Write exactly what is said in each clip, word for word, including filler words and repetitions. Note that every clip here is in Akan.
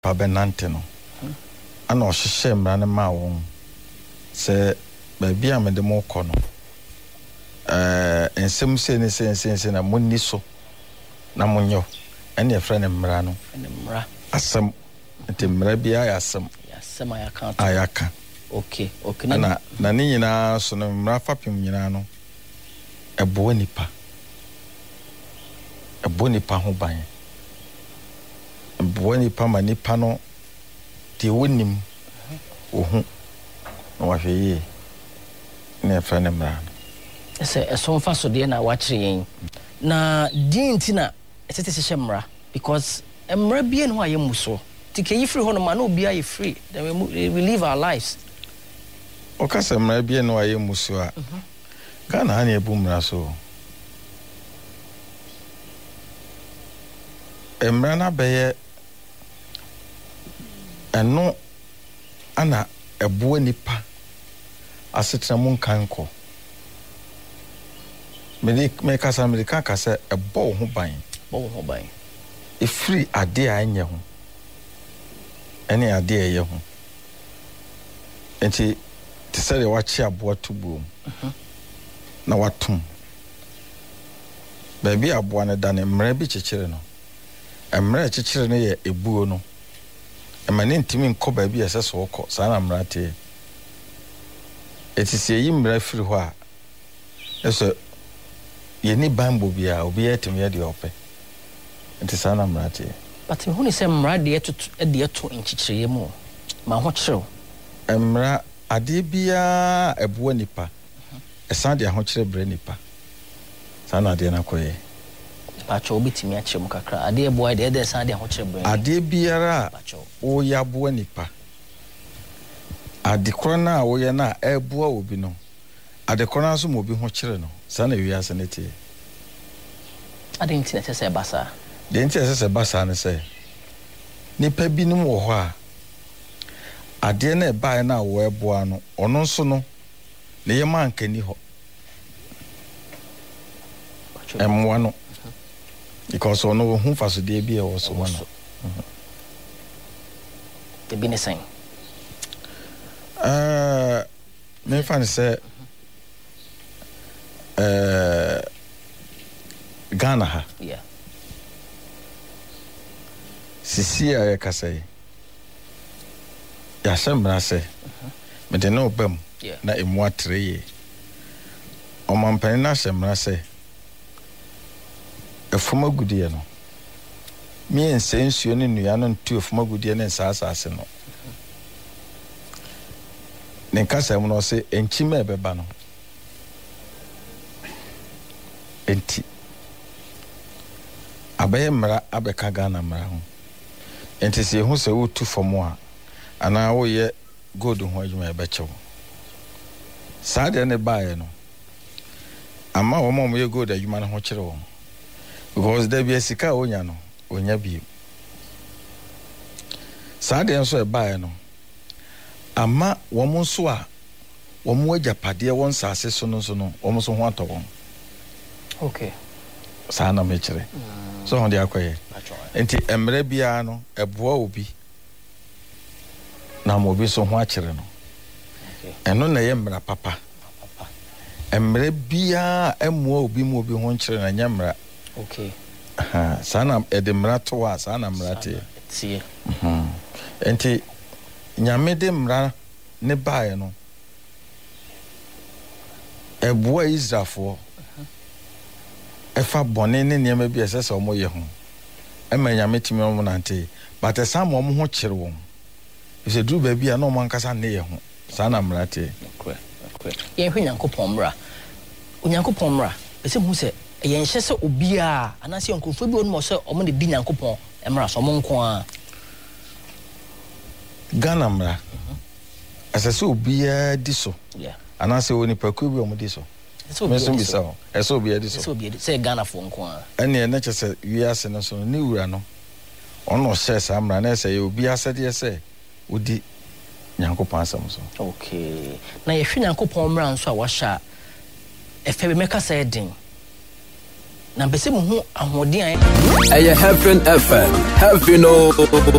pa benante no ana o hyehyɛ mmara ne ma wɔn sɛ baabi a mede mo kɔ no eh ensem se ne se se se na monni so na monyo ɛne efra ne mmara no ne mmara asɛm nti mmara bi ayɛ asɛm asɛm ayaka ayaka okay okay na na ne nyinaa so no mmara fapem nyinaa no ɛboa nipa ɛboa nipa ho ban ɛboa nipa ma nipa no te wonim ohu na wahwɛ yie ne efra ne mmara no se eso mfa so de na wakyere yen na din ntina etete se mmara because mmara bia no aye muso tike yi free ho no ma na obi aye free then we, we live our lives o ka se mmara bia no aye muso a Ghana ha na ebu mmara so mmara na beye eno ana eboa nipa asetena mu nkanko me me kasa me ka kasa ebo ho ban bo ho ban e free ade a anya ho ene ade a ye ho enti te sɛ wachi aboa tubuom na watum baabi aboa ne da ne mmara bi kyekyere no mmara kyekyere no ye ebuo no emane ntimi nkɔ baabi ɛsɛ sɛ wɔkɔ saa na mmara te etisi yi mmara firi hɔ a ɛsɛ yeni bambo bia obi etim ye de opɛ enti saa na mmara te but me hu ni sɛ mmara de eto de eto nkyekyere mu ma ho kyerɛw mmara ade bia eboa nipa ɛsan de ho kyerɛ bre nipa saa na ade na koye pacho obi timi a kyerɛ mu kakra ade eboa de de ɛsan de ho kyerɛ bre ade biara o ya boa nipa ade korona o ye na eboa obi no ade korona so mo obi ho kyerɛ no saa na wi ase ne tie ade nti na sɛ basa de nti sɛ basa ne sɛ nipa bi nim wɔ hɔ a ade na ɛbae na wo eboa no ɔno nso no ne yema ankani hɔ ɛmmoa no because ɔno wo hu faso de bi ɛwɔ so no de bi ne sɛn eh me fa ne sɛ eh Ghana ha yeah sisi a yakasai ya shambra se me de no bam na emu atreye o mampani na shambra se efuma gudie no mi ensensuo ne nua no ntu efuma gudie ne nsasase no ne kasa mu no se enchima ebeba no enti abaye mra abeka Ghana mra ho enti se hu se wotu fomo a ana wo ye gold ho adwuma ebechew saade ne baaye no ama wo mo ye gold adwuma no ho kyere wo because there be sika onya no onya bi saade nso e baaye no ama wo mo nso a wo mo agapade won sase so no so no wo mo so ho atɔ won okay saa na me kyere so ho de akoye enti emre bia no eboa obi na mo bi so ho akyere no eno na ye mra papa emre bia emoa obi mo obi ho nkyere na nya mra okay aha saa na ede mra to a saa na mra te tie mhm enti nyame de mra ne bae no eboa Israelfo efa bone ne niam bi esese omo ye ho ema nyame timi omo nante but esam omo ho kyere won ise duru ba bia na omo ankasa ne ye ho saa na mrate kwe kwe ye hwe nyankopon mra onyankopon mra ese hu se ye nhye se obi a anase onkofo bi onmo se omo ne di nyankopon emra so omo nko a Ghana mra asase obi a di so yeah anase woni paku bi omo di so so bi so bi so eso bi edi so so bi say Ghana fo nko a ene na chese wi ase no so ni wura no ono hye sa mra na se obi asede se odi nyankopon asam so okay na ye hwe nyankopon mra nso a washa efe be meka say den na mpese mu hu ahoden an Eye Heaven F M Heaven o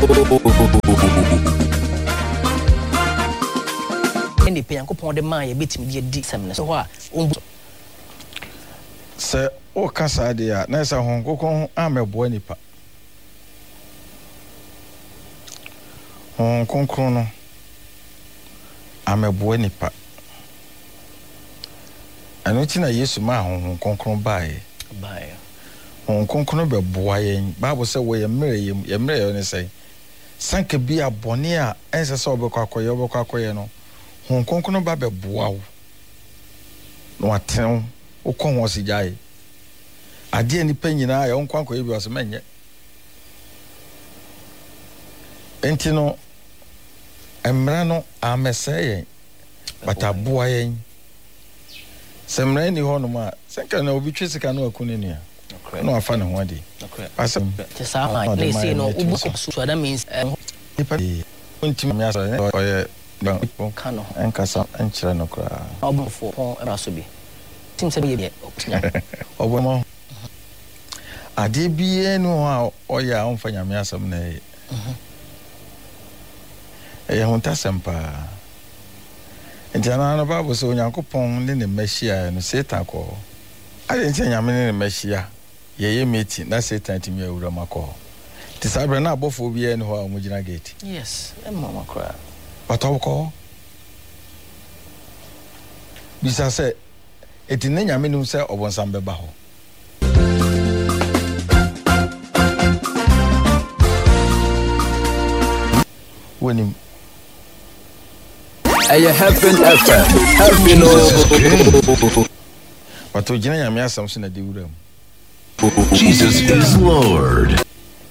eni pe Yankopon de man ye betim de di semne so ho a ombu se o kasa de ya na sa hon kokon amebo nipa hon konkron no amebo nipa anu ti na Yesu ma hon konkron bae bae hon konkron be boa yen Bible say we ye mere ye mere ye ne say sanka bi abone a ense se obekọ akoye obekọ akoye no hon konkron ba be boa wo no aten wo kon ho si jae ade ni panyina ya onko akoye bi o se menye enti no emra no ameseye bata boa yen semra ni ho no ma senka na obi twesika na akune nua no afa ne ho ade asem te sa ha na say no ubu so that means nipa unti me asa oye ban kano enkasa enkyere no kra obu fo pon raso bi tim se be ye obo mo ade biye no a oya a onfa nyame asem na e eh honta sempa entiana no Bible so Onyankopon ne ne machia no Satan ko ade ntia nyame ne ne machia ye ye meti na Satan timi awura makọ ti sabre na abofo biye ne ho a omugina gate yes em mama kra patoko bisa se eti ne nyame num se obonsam beba ho woni Eye Heaven F M Heaven o But to gina nyame asam so na de wura mu Jesus is Lord.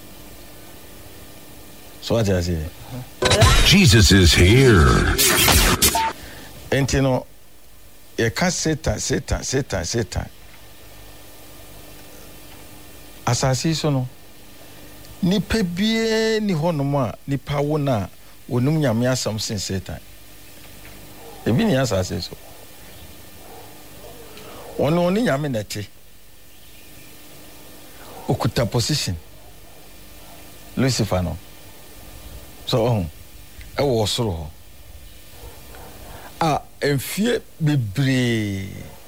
so what I say Jesus is here. enti no e ka Satan Satan Satan Satan asasi so no nipa bie ni honom a nipa wo na onum nyame asam sin Satan ebi ni asasi so ono oni nyame nete okuta position Lucifer no so oh e wo soro ho a enfie bebre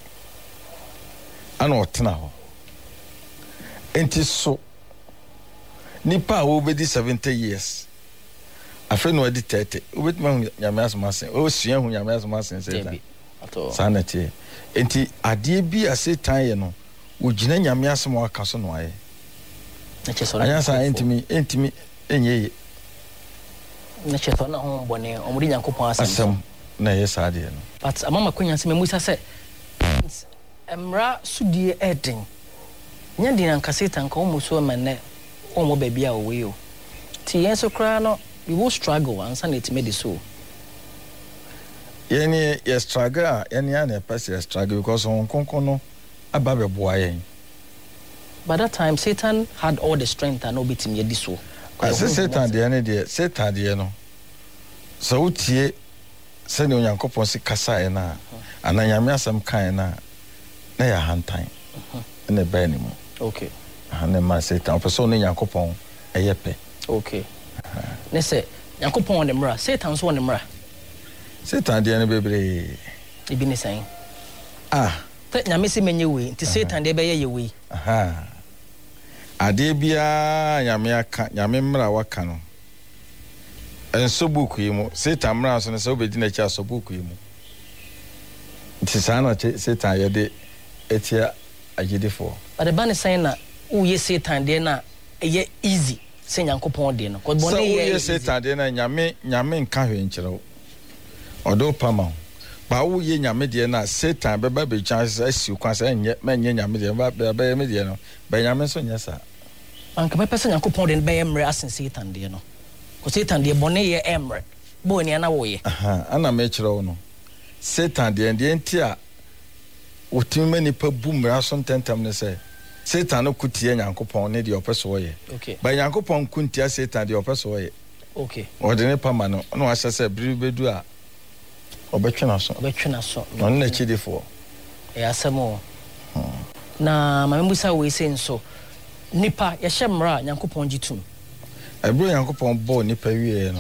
ana otena ho enti so nipa wo be di seventy years afa no adi thirty obetima hu nyame asmasen o sua hu nyame asmasen Satan ato sanete enti ade bi a Satan ye no ogina nyame asem aka so no aye na cheso anya sa entimi entimi enyeye na cheso na ho bone omuri Yankopon asem asem na ye saade no but amama kwanya se memusa se emra sudie eden nya din anka Satan ka omo so menne omo ba bia owe o ti yen so kra no we will struggle ansa na etime de so yeni ye struggle yeni ana pass ye struggle because on konkon no aba be boa yen by that time Satan had all the strength and obitim ye di so as Satan de ene de Satan de no so utie se ne Onyankopon si kasa e na ana nyame asem kan na na ya hantan ne ba ni mu okay ana ma Satan person ne Onyankopon eyepe okay ne se Yankopon on the mra Satan so on the mra Satan de ene bebre ibi ne san ah te nyame se menye we nti Satan de be ye ye we aha ade bia nyame aka nyame mra waka no enso book yi mu Satan mra so ne se obedi na cha so book yi mu nti sana Satan ye de etia agedefo but the ban sign na wo ye Satan de na ye easy se Yankopon de no cause so bone ye Satan de na nyame nyame nka hwe nkyerɛ odo pama ba wo ye nyame de na Satan be ba be chance asi kwa sa enye menye nyame de ba be me de no ba nyame so nyesa anka me pese Yankopon de be emre asen Satan de no ko Satan de bone ye emre bo ni ana wo ye aha ana me kyerɛ wo no Satan de de ntia otime nipa bumra so ntentam ne se Satan no kutie Yankopon ne de opeso ye okay ba Yankopon kuntia Satan de opeso ye okay o de ne pama no no ahye se biri bedu a obetwena so obetwena so no na chidifo e asemo na ma membusa we say nso nipa yɛhyɛ mmara nyankopɔn gitum ɛbro nyankopɔn bɔ nipa wie no